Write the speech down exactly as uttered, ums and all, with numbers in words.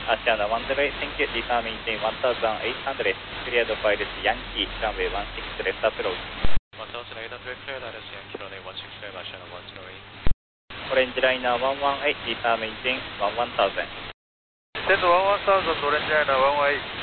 Asiana one zero eight, thank you. Disarm engine one thousand eight hundred. Cleared pilot Yankee, runway one six left approach. one thousand eight hundred cleared is Yankee, runway one six left, Asiana one zero eight. Orange liner one one eight, disarm engine one one thousand. Descend one one thousand, orange liner one one eight.